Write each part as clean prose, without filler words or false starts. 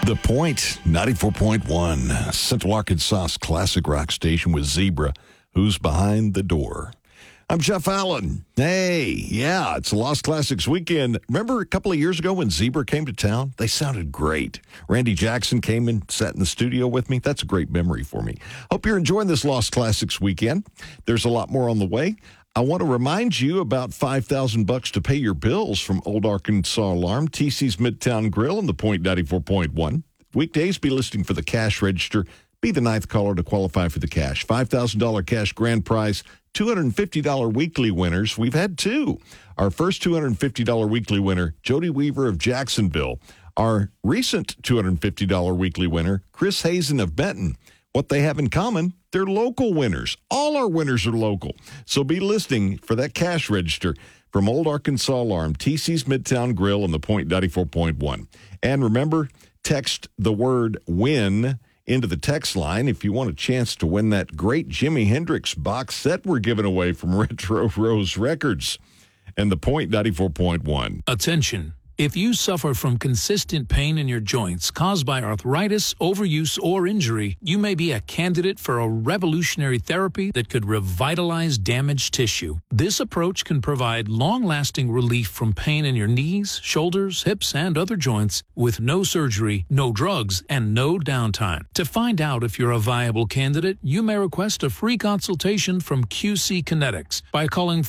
The Point, 94.1, Central Arkansas's classic rock station with Zebra, Who's Behind the Door. I'm Jeff Allen. Hey, yeah, it's Lost Classics weekend. Remember a couple of years ago when Zebra came to town? They sounded great. Randy Jackson came and sat in the studio with me. That's a great memory for me. Hope you're enjoying this Lost Classics weekend. There's a lot more on the way. I want to remind you about $5,000 to pay your bills from Old Arkansas Alarm, TC's Midtown Grill, and The Point 94.1. Weekdays, be listening for the cash register. Be the ninth caller to qualify for the cash. $5,000 cash grand prize, $250 weekly winners. We've had two. Our first $250 weekly winner, Jody Weaver of Jacksonville. Our recent $250 weekly winner, Chris Hazen of Benton. What they have in common, they're local winners. All our winners are local. So be listening for that cash register from Old Arkansas Alarm, TC's Midtown Grill, and The Point 94.1. And remember, text the word WIN into the text line if you want a chance to win that great Jimi Hendrix box set we're giving away from Retro Rose Records and The Point 94.1. Attention. If you suffer from consistent pain in your joints caused by arthritis, overuse, or injury, you may be a candidate for a revolutionary therapy that could revitalize damaged tissue. This approach can provide long-lasting relief from pain in your knees, shoulders, hips, and other joints with no surgery, no drugs, and no downtime. To find out if you're a viable candidate, you may request a free consultation from QC Kinetics by calling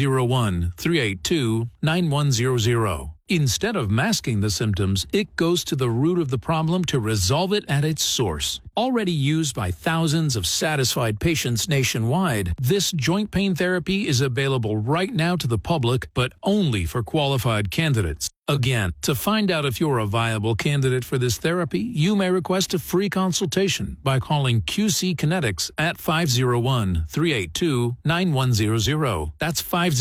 501-382-9100. Instead of masking the symptoms, it goes to the root of the problem to resolve it at its source. Already used by thousands of satisfied patients nationwide, this joint pain therapy is available right now to the public, but only for qualified candidates. Again, to find out if you're a viable candidate for this therapy, you may request a free consultation by calling QC Kinetics at 501-382-9100. That's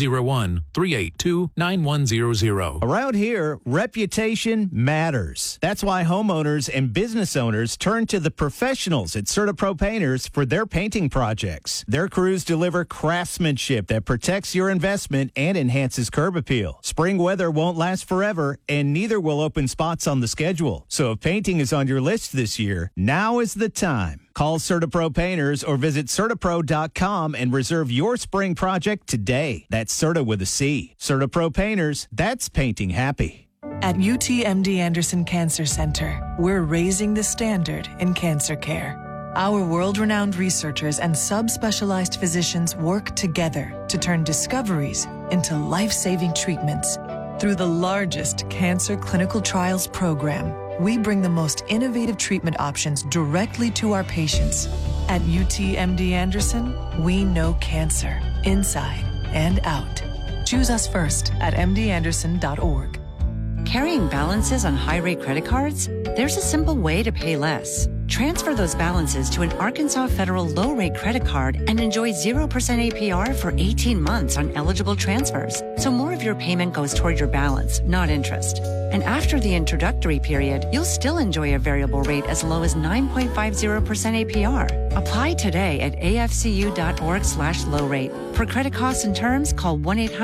501-382-9100. Around here, reputation matters. That's why homeowners and business owners turn to the professionals at CertaPro Painters for their painting projects. Their crews deliver craftsmanship that protects your investment and enhances curb appeal. Spring weather won't last forever, and neither will open spots on the schedule. So if painting is on your list this year, now is the time. Call CertaPro Painters or visit CertaPro.com and reserve your spring project today. That's Certa with a C. CertaPro Painters, that's painting happy. At UTMD Anderson Cancer Center, we're raising the standard in cancer care. Our world-renowned researchers and subspecialized physicians work together to turn discoveries into life-saving treatments. Through the largest cancer clinical trials program, we bring the most innovative treatment options directly to our patients. At UTMD Anderson, we know cancer, inside and out. Choose us first at mdanderson.org. Carrying balances on high-rate credit cards? There's a simple way to pay less. Transfer those balances to an Arkansas Federal low-rate credit card and enjoy 0% APR for 18 months on eligible transfers. So more of your payment goes toward your balance, not interest. And after the introductory period, you'll still enjoy a variable rate as low as 9.50% APR. Apply today at afcu.org/low-rate. For credit costs and terms, call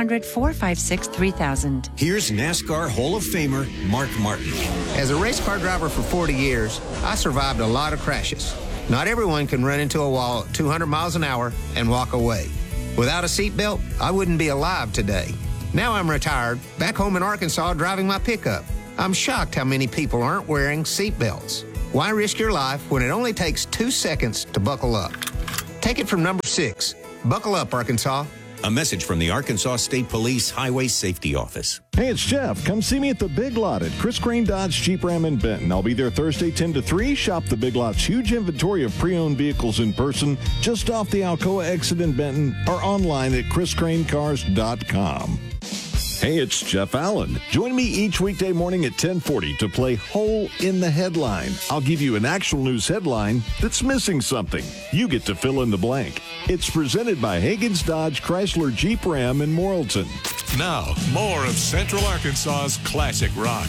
1-800-456-3000. Here's NASCAR Hall of Famer Mark Martin. As a race car driver for 40 years, I survived a lot of crashes. Not everyone can run into a wall at 200 miles an hour and walk away. Without a seatbelt, I wouldn't be alive today. Now I'm retired, back home in Arkansas driving my pickup. I'm shocked how many people aren't wearing seatbelts. Why risk your life when it only takes 2 seconds to buckle up? Take it from number 6. Buckle up, Arkansas. A message from the Arkansas State Police Highway Safety Office. Hey, it's Jeff. Come see me at the Big Lot at Chris Crane Dodge Jeep Ram in Benton. I'll be there Thursday 10 to 3. Shop the Big Lot's huge inventory of pre-owned vehicles in person just off the Alcoa exit in Benton or online at chriscranecars.com. Hey, it's Jeff Allen. Join me each weekday morning at 10:40 to play Hole in the Headline. I'll give you an actual news headline that's missing something. You get to fill in the blank. It's presented by Hagen's Dodge Chrysler Jeep Ram in Morrilton. Now, more of Central Arkansas's classic rock.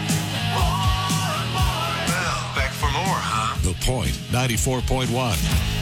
Well, back for more, huh? The Point 94.1.